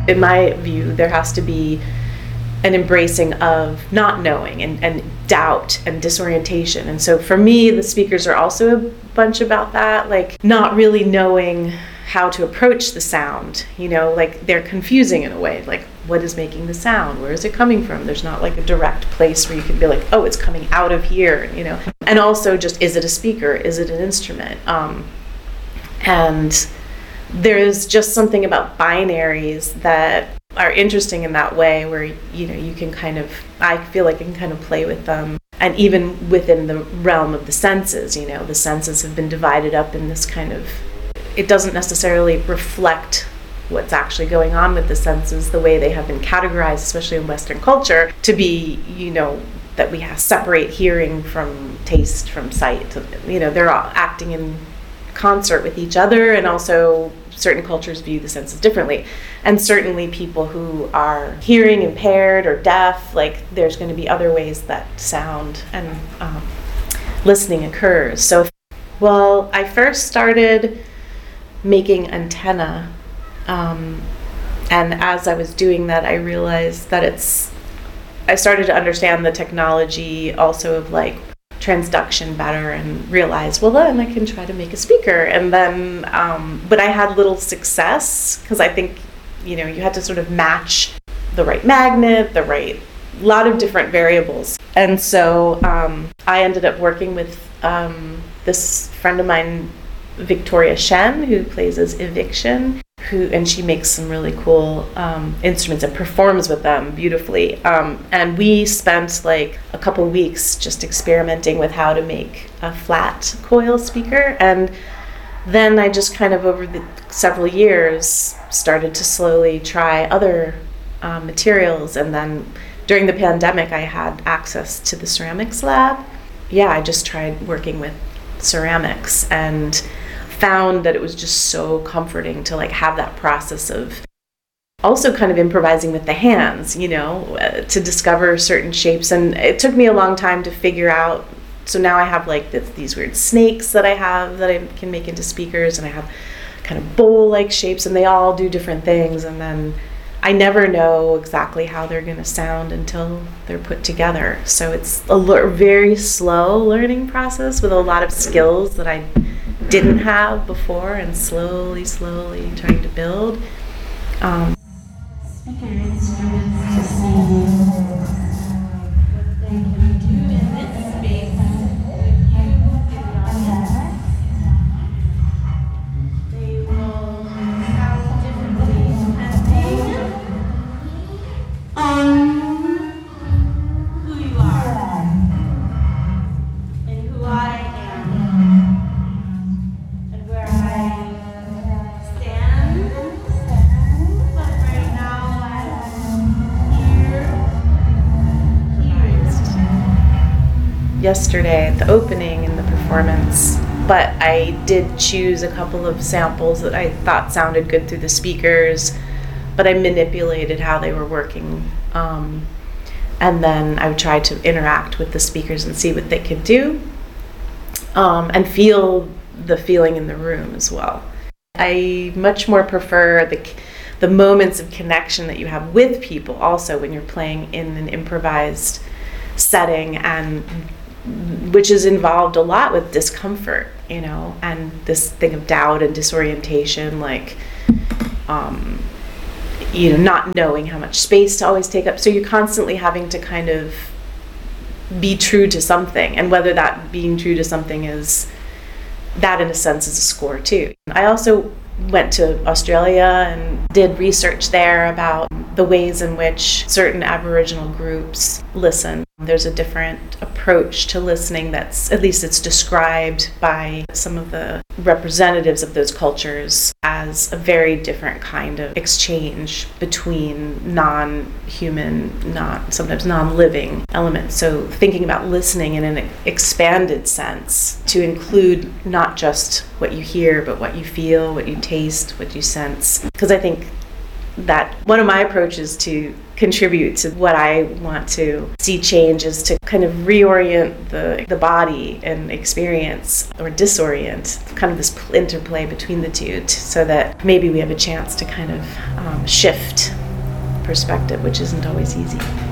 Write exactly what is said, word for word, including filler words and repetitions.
in my view, there has to be an embracing of not knowing and, and doubt and disorientation. And so for me, the speakers are also a bunch about that, like not really knowing how to approach the sound, you know, like they're confusing in a way, like what is making the sound? Where is it coming from? There's not like a direct place where you can be like, oh, it's coming out of here, you know. And also just, is it a speaker? Is it an instrument? Um, and there's just something about binaries that are interesting in that way where, you know, you can kind of, I feel like I can kind of play with them. And even within the realm of the senses, you know, the senses have been divided up in this kind of, it doesn't necessarily reflect what's actually going on with the senses the way they have been categorized, especially in Western culture, to be, you know, that we have separate hearing from taste, from sight. You know, they're all acting in concert with each other, and also certain cultures view the senses differently. And certainly people who are hearing impaired or deaf, like there's going to be other ways that sound and um, listening occurs. So, well, I first started making antenna, um, and as I was doing that, I realized that it's, I started to understand the technology also of like transduction better, and realized, well, then I can try to make a speaker. And then, um, but I had little success, because I think, you know, you had to sort of match the right magnet, the right, lot of different variables. And so um, I ended up working with um, this friend of mine, Victoria Shen, who plays as Eviction, who, and she makes some really cool um, instruments and performs with them beautifully. Um, and we spent like a couple weeks just experimenting with how to make a flat coil speaker. And then I just kind of over the several years started to slowly try other uh, materials. And then during the pandemic, I had access to the ceramics lab. Yeah, I just tried working with ceramics and found that it was just so comforting to like have that process of also kind of improvising with the hands, you know, uh, to discover certain shapes. And it took me a long time to figure out. So now I have like this, these weird snakes that I have that I can make into speakers, and I have kind of bowl-like shapes, and they all do different things. And then I never know exactly how they're going to sound until they're put together. So it's a l- very slow learning process with a lot of skills that I didn't have before, and slowly, slowly trying to build. Um, Speaker instruments to see what they can do in this space with you in the audience. They will sound differently depending on who you are and who I am and where I stand. But right now I'm here, here. yesterday at the opening in the performance, but I did choose a couple of samples that I thought sounded good through the speakers, but I manipulated how they were working. Um, and then I would try to interact with the speakers and see what they could do, um, and feel the feeling in the room as well. I much more prefer the the moments of connection that you have with people also when you're playing in an improvised setting, and which is involved a lot with discomfort, you know, and this thing of doubt and disorientation, like um, you know, not knowing how much space to always take up. So you're constantly having to kind of be true to something, and whether that being true to something is, that in a sense is a score too. I also went to Australia and did research there about the ways in which certain Aboriginal groups listen. There's a different approach to listening that's, at least it's described by some of the representatives of those cultures as a very different kind of exchange between non-human, not sometimes non-living elements. So thinking about listening in an expanded sense to include not just what you hear, but what you feel, what you taste, what you sense. Because I think that one of my approaches to contribute to what I want to see change is to kind of reorient the the body and experience, or disorient, kind of this interplay between the two, t- so that maybe we have a chance to kind of um, shift perspective, which isn't always easy.